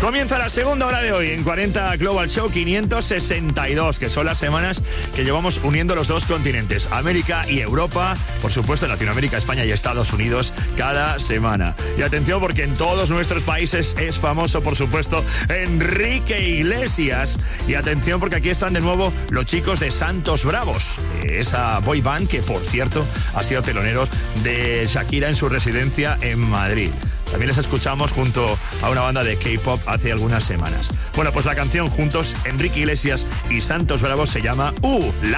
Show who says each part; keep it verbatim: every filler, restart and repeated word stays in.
Speaker 1: Comienza la segunda hora de hoy en cuarenta Global Show quinientos sesenta y dos, que son las semanas que llevamos uniendo los dos continentes, América y Europa, por supuesto Latinoamérica, España y Estados Unidos, cada semana. Y atención, porque en todos nuestros países es famoso, por supuesto, Enrique Iglesias. Y atención, porque aquí están de nuevo los chicos de Santos Bravos, esa boy band que, por cierto, ha sido teloneros de Shakira en su residencia en Madrid. También les escuchamos junto a una banda de K-pop hace algunas semanas. Bueno, pues la canción juntos, Enrique Iglesias y Santos Bravos, se llama Uh, la